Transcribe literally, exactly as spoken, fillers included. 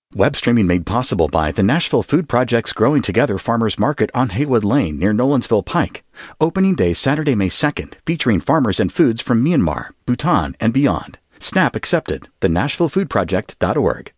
Web streaming made possible by the Nashville Food Project's Growing Together Farmers Market on Haywood Lane near Nolensville Pike. Opening day Saturday, May second, featuring farmers and foods from Myanmar, Bhutan, and beyond. SNAP accepted. the nashville food project dot org.